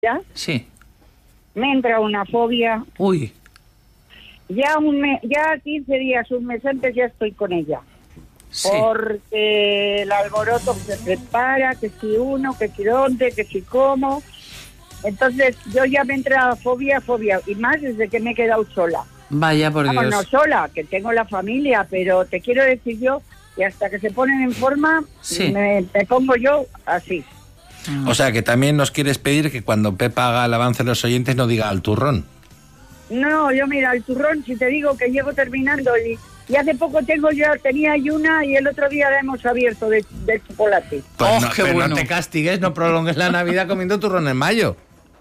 ¿Ya? Sí. Me entra una fobia. Uy. Ya 15 días, un mes antes ya estoy con ella. Sí. Porque el alboroto se prepara, que si uno, que si dónde, que si cómo. Entonces yo ya me entra fobia, y más desde que me he quedado sola. Vaya por Dios. No sola, que tengo la familia, pero te quiero decir yo que hasta que se ponen en forma, Sí. me pongo yo así. O sea, que también nos quieres pedir que cuando Pepa haga el avance de los oyentes no diga al turrón. No, yo mira, el turrón, si te digo que llevo terminando y hace poco tenía y una y el otro día la hemos abierto de chocolate. Pues qué pero bueno. no te castigues, no prolongues la Navidad comiendo turrón en mayo.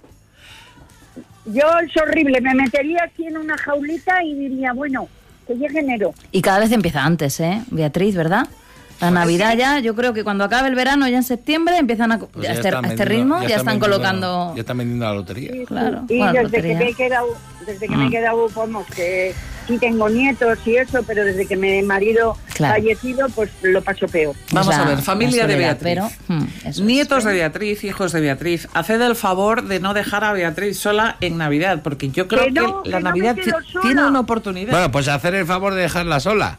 Yo es horrible, me metería aquí en una jaulita y diría, bueno, que llegue enero. Y cada vez empieza antes, Beatriz, ¿verdad? La Navidad ya, yo creo que cuando acabe el verano, ya en septiembre, empiezan a Pues a este ritmo, ya están colocando... Ya están vendiendo la lotería. Sí, Claro. Y Bueno, desde que lotería. me he quedado, vamos, que sí tengo nietos y eso, pero desde que mi marido Claro. fallecido, pues lo paso peor. Vamos Es la- a ver, familia la de soledad, Beatriz. pero, eso Nietos es. de Beatriz, hijos de Beatriz, haced el favor de no dejar a Beatriz sola en Navidad, porque yo creo Que no, que la que no me Navidad quedo sola. tiene una oportunidad. Bueno, pues hacer el favor de dejarla sola.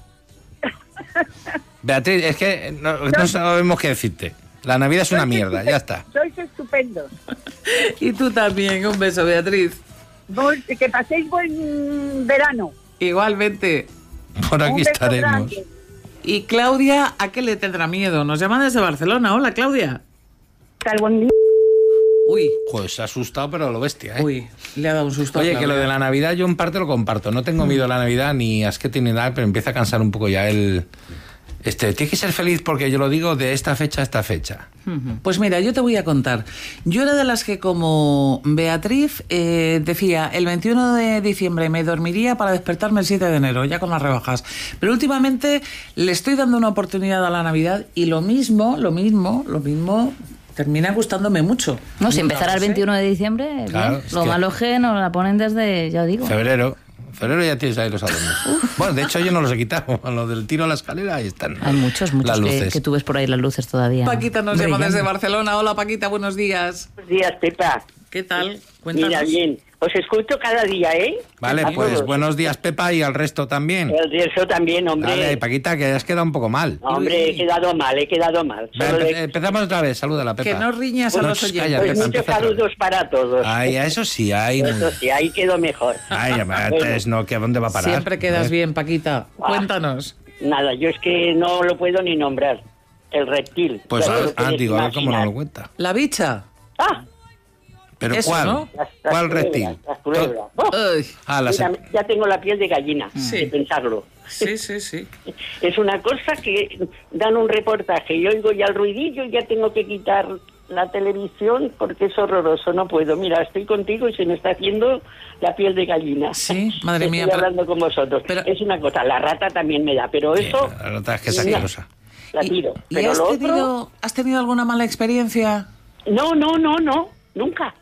Beatriz, es que no sabemos qué decirte. La Navidad es una mierda, ya está. Sois estupendos. Y tú también, un beso, Beatriz. Que paséis buen verano. Igualmente. Por aquí Un beso estaremos. grande. Y Claudia, ¿a qué le tendrá miedo? Nos llaman desde Barcelona. Hola, Claudia. Hasta el buen día. Uy, Pues se ha asustado, pero lo bestia, ¿eh? uy, le ha dado un susto. a Oye, que Claudia. lo de la Navidad yo en parte lo comparto. No tengo miedo a la Navidad ni asquete ni nada, pero empieza a cansar un poco ya el... tienes que ser feliz porque yo lo digo de esta fecha a esta fecha. Pues mira, yo te voy a contar. Yo era de las que, como Beatriz, decía, el 21 de diciembre me dormiría para despertarme el 7 de enero, ya con las rebajas. Pero últimamente le estoy dando una oportunidad a la Navidad y lo mismo, termina gustándome mucho. No, si empezara el ¿Sí? 21 de diciembre, bien. Claro, es Lo que- malo es que nos la ponen desde, ya os digo. Febrero ya tienes ahí los adornos. Bueno, de hecho yo no los he quitado. Lo del tiro a la escalera, ahí están. Hay muchos las luces. que tú ves por ahí las luces todavía. Paquita nos llama brillando. desde Barcelona. Hola, Paquita, buenos días. Buenos días, Pepa. ¿Qué tal? Cuéntanos. Mira, bien. Os escucho cada día, ¿eh? Vale, A pues todos. buenos días, Pepa, y al resto también. El resto también, hombre. Dale, Paquita, que has quedado un poco mal. Hombre, he quedado mal. Venga, Solo le- empezamos otra vez, salúdala, Pepa. Que no riñas a No, los oyentes. calla, Pues Pepa, muchos empieza otra vez. saludos para todos. Ay, a eso sí, ay. Eso sí, ahí quedó mejor. Ay, antes no, que ¿a dónde va a parar? Siempre quedas ¿Eh? bien, Paquita. Ah. Cuéntanos. Nada, yo es que no lo puedo ni nombrar. El reptil. Pues Ya te lo puedes digo, a ver cómo no imaginar. lo cuenta. La bicha. Ah, ¿Pero Eso, cuál? ¿no? las ¿Cuál culebras, reptil? las culebras. Oh, Ay, La mira, ya tengo la piel de gallina Sí. de pensarlo. sí, sí, sí. Es una cosa que dan un reportaje y oigo ya el ruidillo y ya tengo que quitar la televisión porque es horroroso, no puedo. Mira, estoy contigo y se me está haciendo la piel de gallina. Sí, madre mía, Estoy pero- hablando con vosotros. pero- Es una cosa, la rata también me da, pero eso La nota es que es Mira. asquerosa. la tiro. ¿Y Pero lo has tenido alguna mala experiencia? otro, nunca.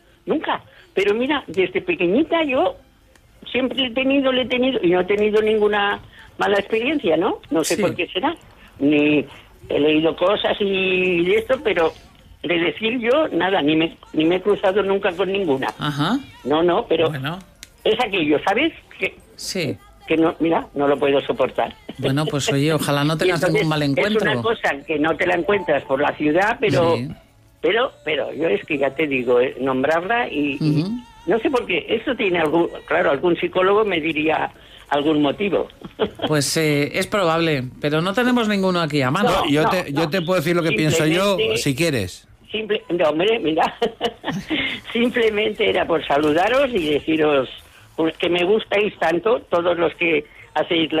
Pero mira, desde pequeñita yo siempre le he tenido y no he tenido ninguna mala experiencia, ¿no? No sé Sí. por qué será. Ni he leído cosas y de esto, pero de decir yo, nada, ni me he cruzado nunca con ninguna. Ajá. No, pero Bueno, es aquello, ¿sabes? sí. Que no, mira, no lo puedo soportar. Bueno, pues oye, ojalá no Y tengas entonces, ningún mal es una encuentro. cosa que no te la encuentras por la ciudad, pero Sí. pero yo es que ya te digo, nombrarla y Ujú. no sé por qué. Eso tiene algún psicólogo me diría algún motivo. Pues es probable, pero no tenemos ninguno aquí a mano. No. Yo te puedo decir lo que pienso yo, Simplemente- si quieres. No, hombre, mira, simplemente era por saludaros y deciros que me gustáis tanto, todos los que hacéis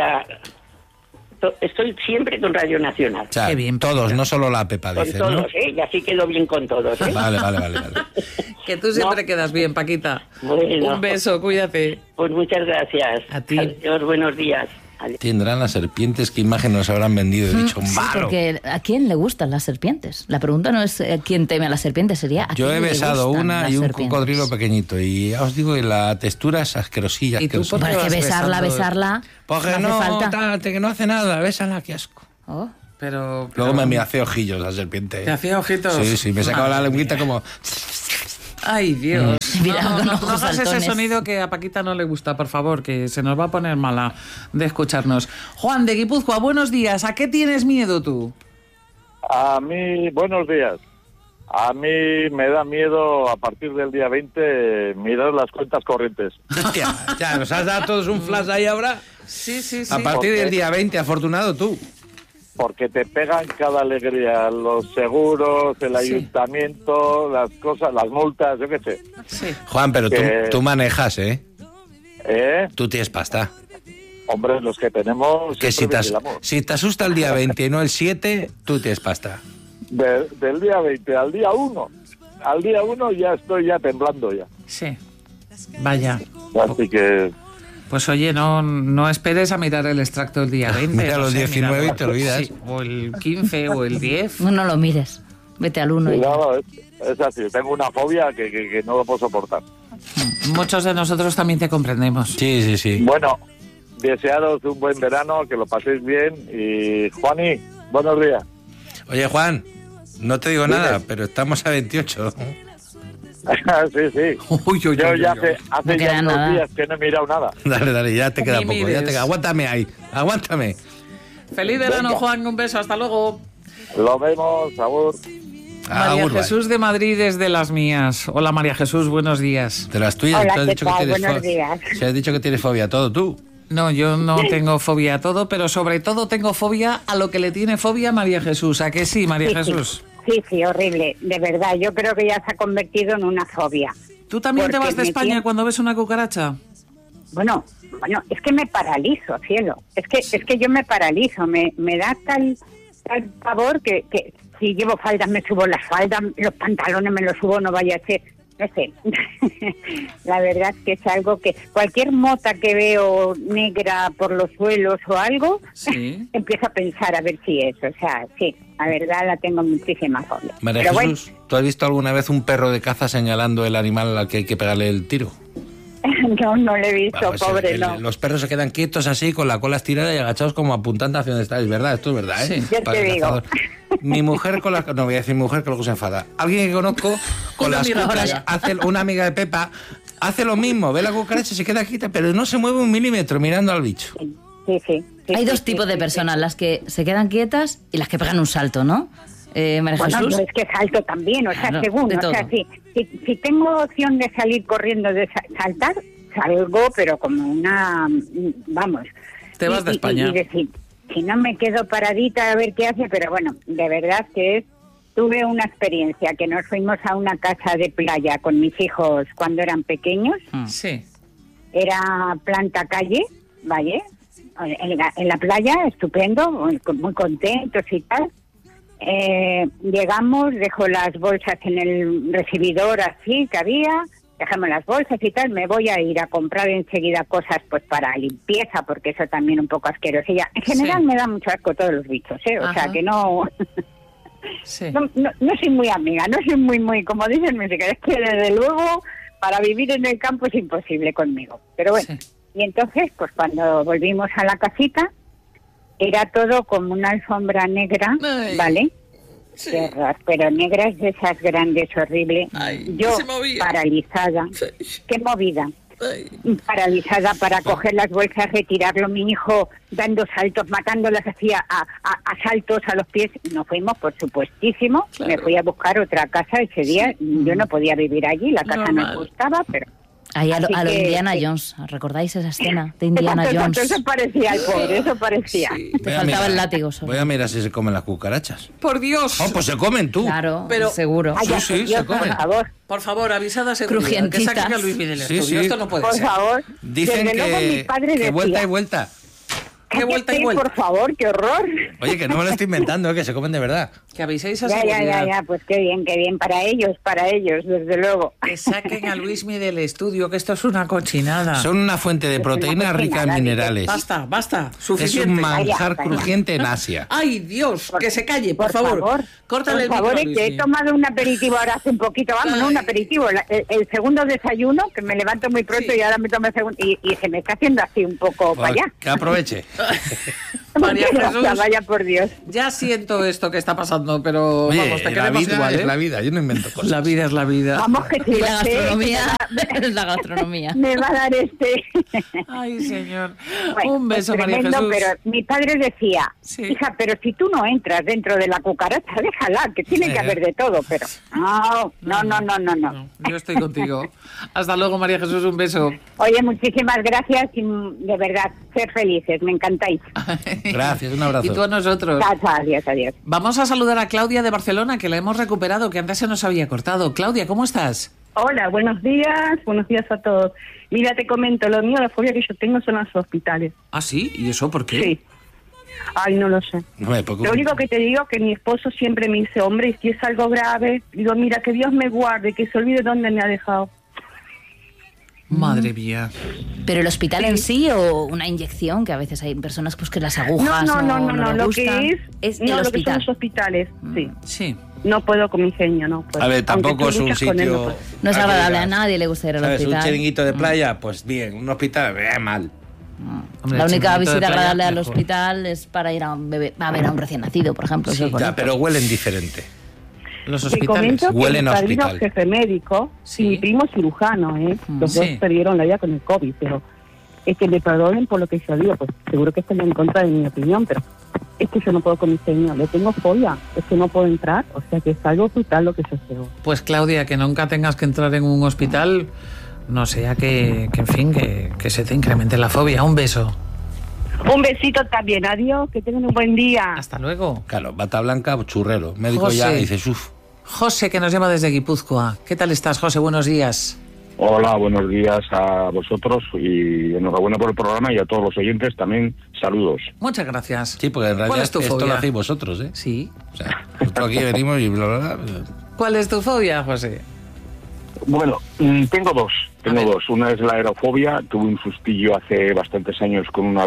estoy siempre con Radio Nacional. O sea, Qué bien, todos, Paquita. no solo la Pepa, Con dices, todos, ¿no? Y así quedo bien con todos, ¿eh? Vale. Que tú siempre No. quedas bien, Paquita. Bueno. Un beso, cuídate. Pues muchas gracias. A ti. Adiós, buenos días. Adiós. Tendrán las serpientes, qué imagen nos habrán vendido. He dicho, Sí, malo. porque ¿a quién le gustan las serpientes? La pregunta no es quién teme a las serpientes, sería ¿a Yo quién he le besado gustan una las y un serpientes? cocodrilo pequeñito. Y ya os digo, y la textura es asquerosilla. ¿Y tú por asquerosilla. qué Pero es que vas besarla, Porque no hace no, falta. que no hace nada, bésala, qué asco. Oh. Pero Luego me hace ojillos la serpiente. ¿Te hacía ojitos? Sí, me sacaba la lengüita como... Ay, Dios. Mira, con no ojos hagas ese saltones. sonido que a Paquita no le gusta, por favor, que se nos va a poner mala de escucharnos. Juan de Guipúzcoa, buenos días. ¿A qué tienes miedo tú? A mí, buenos días. A mí me da miedo a partir del día 20 mirar las cuentas corrientes. Hostia, ya, nos has dado todos un flash ahí ahora. Sí, sí, sí. A partir ¿Por qué? del día 20, afortunado tú. Porque te pegan cada alegría, los seguros, el Sí. ayuntamiento, las cosas, las multas, yo qué sé. Sí. Juan, pero Que- tú manejas, ¿eh? ¿Eh? Tú tienes pasta. Hombre, los que tenemos... Que siempre si vigilamos. te asusta el día 20 y no el 7, tú tienes pasta. Del día 20 al día 1. Al día 1 ya estoy ya temblando ya. Sí. Vaya. Así que... Pues oye, no esperes a mirar el extracto del día 20. Mira no los sé, 19 y te olvidas. Sí, o el 15 o el 10. No lo mires. Vete al 1. Cuidado, es así. Tengo una fobia que no lo puedo soportar. Muchos de nosotros también te comprendemos. Sí, sí, sí. Bueno, desearos un buen verano, que lo paséis bien. Y Juani, buenos días. Oye, Juan, no te digo nada, pero estamos a 28. Sí, sí. Uy, uy, Yo uy, ya uy, hace No queda ya unos nada. días que no he mirado nada. Dale, ya te queda Ni poco. Ya mires. te queda. Aguántame ahí, aguántame. Feliz verano, Venga. Juan. Un beso. Hasta luego. Lo vemos, sabor. María Agur, bye. Jesús de Madrid es de las mías. Hola, María Jesús. Buenos días. De las tuyas, Hola, tú has ¿qué dicho que tal? tienes Buenos días. Si has dicho que tienes fobia a todo, tú. No, yo no tengo fobia a todo, pero sobre todo tengo fobia a lo que le tiene fobia a María Jesús. ¿A que sí, María Sí, Jesús? Sí, horrible. De verdad, yo creo que ya se ha convertido en una fobia. ¿Tú también te Porque vas de me España tiene- cuando ves una cucaracha? Bueno, es que me paralizo, cielo. Es que yo me paralizo, me da tal pavor que si llevo faldas me subo las faldas, los pantalones me los subo, no vaya a ser, no sé. La verdad es que es algo que cualquier mota que veo negra por los suelos o algo, Sí. empiezo a pensar a ver si es. O sea, sí, la verdad la tengo muchísima fobia. María Pero bueno, Jesús, ¿tú has visto alguna vez un perro de caza señalando el animal al que hay que pegarle el tiro? no lo he visto, Bueno, pues pobre, no. los perros se quedan quietos así, con la cola estirada y agachados como apuntando hacia donde estáis, ¿verdad? Esto es verdad, ¿eh? Sí. Yo Para te el digo. cazador. Mi mujer con las... No voy a decir mujer, que luego se enfada. Alguien que conozco con Una las amiga cucas, suya. una amiga de Pepa, hace lo mismo, ve la cucaracha, se queda quieta, pero no se mueve un milímetro mirando al bicho. Sí. Hay dos sí, tipos de sí. personas, las que se quedan quietas y las que pegan un salto, ¿no? María Bueno, Jesús. yo es que salto también, o sea, Claro, según, de o sea, todo. si tengo opción de salir corriendo, de saltar, salgo, pero como una, vamos. Te vas de España. Y decir, si no me quedo paradita a ver qué hace, pero bueno, de verdad que tuve una experiencia, que nos fuimos a una casa de playa con mis hijos cuando eran pequeños, Sí. era planta calle, ¿vale? En la playa, estupendo, muy contentos y tal. Llegamos, dejo las bolsas en el recibidor así que había, dejamos las bolsas y tal, me voy a ir a comprar enseguida cosas pues para limpieza, porque eso también un poco asquerosilla. En general Sí. me da mucho asco todos los bichos, o Ajá. sea que no... Sí. No soy muy amiga, no soy muy, como dicen mis hijas, es que desde luego para vivir en el campo es imposible conmigo. Pero bueno, Sí. y entonces pues cuando volvimos a la casita era todo como una alfombra negra, Ay. ¿vale? Sí. Qué horror, pero negras de esas grandes, horrible. Ay, Yo se movía. paralizada, qué movida. Paralizada para coger las bolsas, retirarlo, mi hijo dando saltos, matándolas hacía a saltos a los pies. Nos fuimos, por supuestísimo. Claro. Me fui a buscar otra casa ese día. Yo no podía vivir allí, la casa Normal. no gustaba, pero... Ahí a lo Así que- Indiana Jones. ¿Recordáis esa escena de Indiana Exacto, Jones? eso parecía el pobre, eso parecía. Sí. Te faltaba el látigo solo. Voy a mirar si se comen las cucarachas. Por Dios. Oh, pues se comen tú. Claro, Pero- seguro. Ay, Sí, sí, Dios, se comen. por favor, Por favor, avisada seguridad. Que Crujientitas. saquen a Luis Miguel del Sí, estudio. sí. Esto no puede por ser. favor. Dicen Desde luego mi padre que decía, vuelta y vuelta. Qué vuelta y "Cállate, vuelta". por favor, qué horror. Oye, que no me lo estoy inventando, que se comen de verdad. Que aviséis a Ya, seguridad. pues qué bien, para ellos, desde luego. Que saquen a Luismi del estudio, que esto es una cochinada. Son una fuente de proteína rica en minerales. Basta, Es suficiente. un manjar Vaya, crujiente en Asia. Ay, Dios, que se calle, por favor. Córtale por el favor, micro, es que he Luismi. tomado un aperitivo ahora hace un poquito, vamos, no un Ay. aperitivo, el segundo desayuno, que me levanto muy pronto Sí. y ahora me tomo el segundo, y se me está haciendo así un poco para allá. Que aproveche. María Jesús, vaya por Dios. ya siento esto que está pasando, pero Oye, vamos, te la queremos vida igual, es ¿eh? la vida, yo no invento cosas. La vida es la vida. Vamos, que si Y lo la sé, gastronomía es la gastronomía. me va a dar este... Ay, señor. Bueno, Un beso, pues María tremendo, Jesús. pero mi padre decía, Sí. hija, pero si tú no entras dentro de la cucaracha, déjala, que tiene que haber de todo, pero no. Yo estoy contigo. Hasta luego, María Jesús, un beso. Oye, muchísimas gracias y de verdad, ser felices, me encantáis. Gracias, un abrazo. Y tú a nosotros. Chao, chao, adiós. Vamos a saludar a Claudia de Barcelona, que la hemos recuperado, que antes se nos había cortado. Claudia, ¿cómo estás? Hola, buenos días a todos. Mira, te comento, lo mío, la fobia que yo tengo son los hospitales. ¿Ah, sí? ¿Y eso por qué? Sí. Ay, no lo sé. No me preocupes. Lo único que te digo es que mi esposo siempre me dice, hombre, si es algo grave, digo, mira, que Dios me guarde, que se olvide dónde me ha dejado. Madre mía. ¿Pero el hospital en sí o una inyección? Que a veces hay personas pues que las agujas No, les lo gustan. que es el lo que son hospital. los hospitales, sí. Sí. No puedo con mi genio, no puedo. A ver, tampoco Aunque es tú un luchas con él, no sitio... puedo. No es a que agradable, a digas, nadie le gusta ir al ¿sabes? hospital. Un chiringuito de playa, pues bien. Un hospital, mal. Hombre, La el única chiringuito de visita playa, agradable al mejor. hospital es para ir a un bebé, a ver a un recién nacido, por ejemplo. eso es Ya, bonito. pero huelen diferente. Los Te hospitales. comento que Huelen mi a padrino hospital. jefe médico Sí. y mi primo cirujano, los Sí. dos perdieron la vida con el COVID, pero es que me perdonen por lo que yo digo, pues seguro que están en contra de mi opinión, pero es que yo no puedo con mi señor, le tengo fobia, es que no puedo entrar, o sea que es algo brutal lo que yo tengo. Pues Claudia, que nunca tengas que entrar en un hospital, no sea que en fin, que se te incremente la fobia. Un beso. Un besito también, adiós, que tengan un buen día. Hasta luego. Claro, bata blanca, churrero. Médico José. ya dices, uff. José, que nos llama desde Guipúzcoa. ¿Qué tal estás, José? Buenos días. Hola, buenos días a vosotros y enhorabuena por el programa y a todos los oyentes también saludos. Muchas gracias. Sí, porque en ¿Cuál realidad es tu esto fobia? lo hacéis vosotros, ¿eh? Sí. O sea, nosotros aquí venimos y bla, bla, bla. ¿Cuál es tu fobia, José? Bueno, tengo dos. A ver. Una es la aerofobia. Tuve un sustillo hace bastantes años con un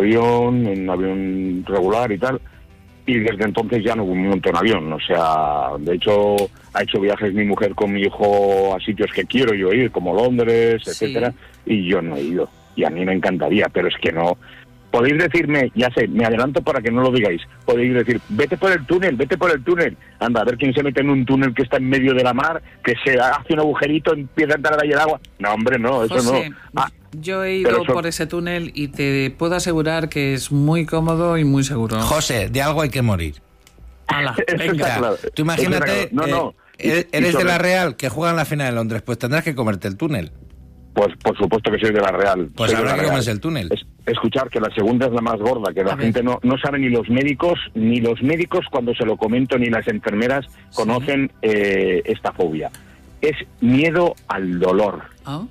avión regular y tal. Y desde entonces ya no monto en avión. O sea, de hecho, ha hecho viajes mi mujer con mi hijo a sitios que quiero yo ir, como Londres, Sí. etcétera. Y yo no he ido. Y a mí me encantaría, pero es que no. Podéis decirme, ya sé, me adelanto para que no lo digáis. Podéis decir, vete por el túnel. Anda, a ver quién se mete en un túnel que está en medio de la mar, que se hace un agujerito, empieza a entrar ahí el agua. No, hombre, no, eso José, no. Ah, yo he pero ido eso- por ese túnel y te puedo asegurar que es muy cómodo y muy seguro. José, de algo hay que morir. Hala, Eso venga. está claro. Tú imagínate, Eso está claro. eres Y de sobre- la Real que juega en la final en Londres, pues tendrás que comerte el túnel. Pues por supuesto que soy de la Real. Pues soy de habrá la que Real. comerse el túnel. Escuchar que la segunda es la más gorda, que la A ver. gente no sabe ni los médicos cuando se lo comento, ni las enfermeras conocen esta fobia. Es miedo al dolor. Ah,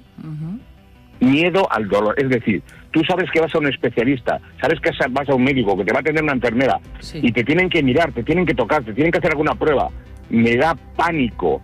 Miedo al dolor. Es decir, tú sabes que vas a un especialista, sabes que vas a un médico, que te va a atender una enfermera, Sí. y te tienen que mirar, te tienen que tocar, te tienen que hacer alguna prueba. Me da pánico.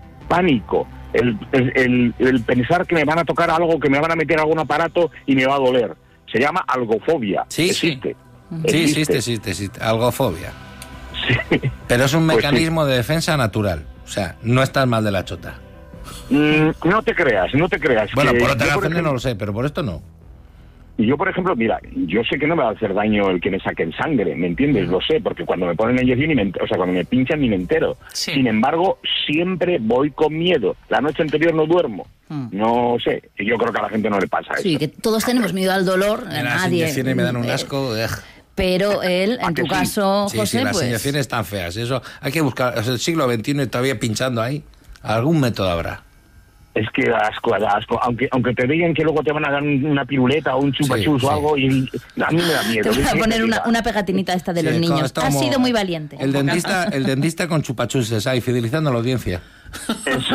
El pensar que me van a tocar algo, que me van a meter algún aparato y me va a doler. Se llama algofobia. Sí, existe. Sí, existe. Algofobia. Sí. Pero es un Pues sí. mecanismo de defensa natural. O sea, no estás mal de la chota. No te creas. Bueno, que por otras yo, por razones no ejemplo- lo sé, pero por esto no. Yo, por ejemplo, mira, yo sé que no me va a hacer daño el que me saquen sangre, ¿me entiendes? Lo sé, porque cuando me ponen la inyección, cuando me pinchan ni me entero. Sí. Sin embargo, siempre voy con miedo. La noche anterior no duermo. No sé, y yo creo que a la gente no le pasa eso. Sí, que todos tenemos miedo al dolor, Las nadie. inyecciones me dan un asco. Pero él, en que tu sí? caso, Sí, José, sí, las pues... inyecciones están feas. Eso hay que buscar. O sea, el siglo XXI y todavía pinchando ahí. Algún método habrá. Es que da asco. Aunque te digan que luego te van a dar una piruleta o un chupachus Sí, o sí. algo, y a mí me da miedo. Te voy a ¿Qué poner te diga? una pegatinita esta de Sí, los es como- niños. está Has como sido muy valiente. El dentista con chupachuses ahí, fidelizando a la audiencia. Eso.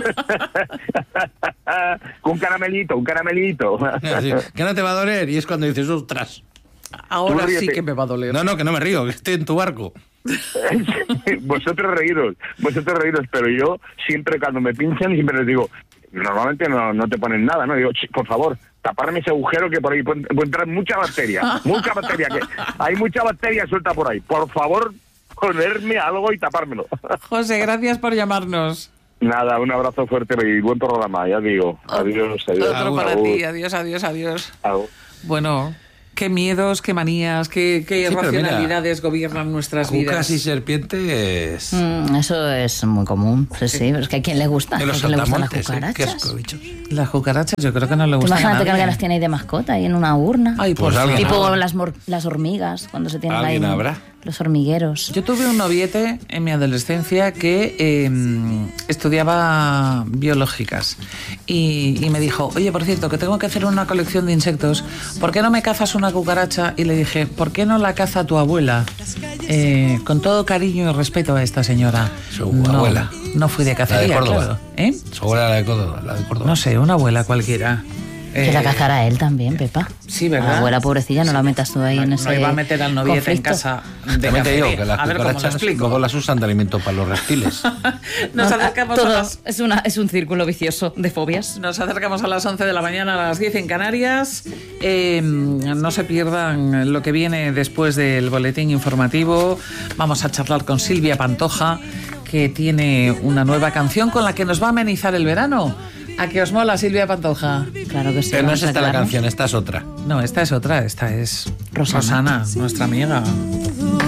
Un caramelito. Así, que no te va a doler. Y es cuando dices, ostras. ahora Tú sí ríete. que me va a doler. No, que no me río, que estoy en tu barco. Vosotros reíros, pero yo siempre cuando me pinchan siempre les digo, normalmente no te ponen nada, ¿no? Digo, por favor, taparme ese agujero que por ahí puede entrar mucha bacteria, que hay mucha bacteria suelta por ahí. Por favor, ponerme algo y tapármelo. José, gracias por llamarnos. Nada, un abrazo fuerte y buen programa, ya digo. Adiós. Otro Agur, para agur, ti. Adiós. agur. Bueno, Qué miedos, qué manías, qué irracionalidades gobiernan nuestras vidas. Cucas y serpientes. Eso es muy común. Sí, pero es que a quién le gusta. ¿A quién le gustan las cucarachas? Qué asco, bichos. Las cucarachas yo creo que no le gustan a Imagínate que nadie. alguien las tiene ahí de mascota, ahí en una urna. Ay, Pues por alguien favor. Tipo las hormigas, cuando se tienen ahí ¿Alguien habrá? los hormigueros. Yo tuve un noviete en mi adolescencia que estudiaba biológicas y me dijo, oye, por cierto, que tengo que hacer una colección de insectos, ¿por qué no me cazas una cucaracha? Y le dije, ¿por qué no la caza tu abuela? Con todo cariño y respeto a esta señora. Su abuela. No fui de cacería, La de Córdoba. claro. ¿Eh? Su abuela la de Córdoba. No sé, una abuela cualquiera. Que la cazara él también, Pepa. Sí, ¿verdad? La abuela pobrecilla, no la metas tú ahí en ese No iba a meter al noviete en conflicto. casa de También te digo cacería. que las A ver cómo lo cucarachas explico. luego las usan de alimento para los reptiles. Nos acercamos a Todo las... es un círculo vicioso de fobias. Nos acercamos a las 11 de la mañana, a las 10 en Canarias. No se pierdan lo que viene después del boletín informativo. Vamos a charlar con Silvia Pantoja, que tiene una nueva canción con la que nos va a amenizar el verano. ¿A qué os mola, Silvia Pantoja? Claro que sí. Pero no vamos es a esta la aclararnos. canción, esta es otra. No, esta es otra, esta es Rosana. Rosana, nuestra amiga.